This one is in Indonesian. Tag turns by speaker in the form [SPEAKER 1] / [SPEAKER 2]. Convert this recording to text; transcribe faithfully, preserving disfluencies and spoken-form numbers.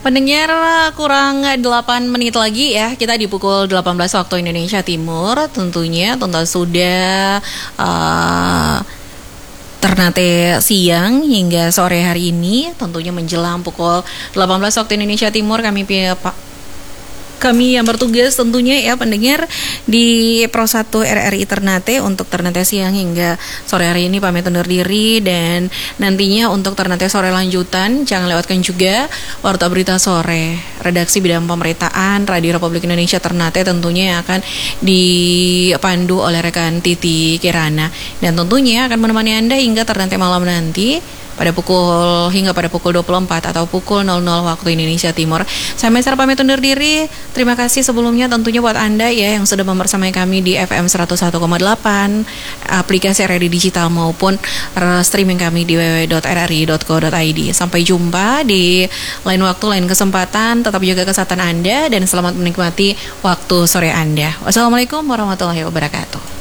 [SPEAKER 1] Pendengar, kurang delapan menit lagi ya, kita di pukul delapan belas waktu Indonesia Timur. Tentunya tentu sudah uh, Ternate siang hingga sore hari ini. Tentunya menjelang pukul delapan belas waktu Indonesia Timur, kami Pak Kami yang bertugas tentunya ya pendengar di Pro satu R R I Ternate untuk Ternate siang hingga sore hari ini pamit undur diri. Dan nantinya untuk Ternate sore lanjutan jangan lewatkan juga Warta Berita Sore redaksi bidang pemberitaan Radio Republik Indonesia Ternate, tentunya yang akan dipandu oleh rekan Titi Kirana, dan tentunya akan menemani Anda hingga Ternate malam nanti pada pukul hingga pada pukul dua puluh empat atau pukul nol nol waktu Indonesia Timur. Saya Mesar pamit undur diri. Terima kasih sebelumnya tentunya buat Anda ya yang sudah membersamai kami di F M seratus satu koma delapan, aplikasi R R I digital maupun streaming kami di w w w dot r r i dot co dot i d. Sampai jumpa di lain waktu, lain kesempatan. Tetap jaga kesehatan Anda dan selamat menikmati waktu sore Anda. Wassalamualaikum warahmatullahi wabarakatuh.